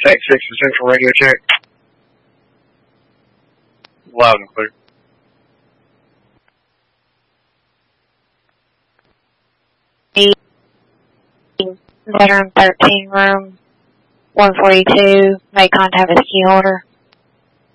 Site 6 to Central Radio check. Loud and clear. Veteran 13 room 142, make contact with key holder.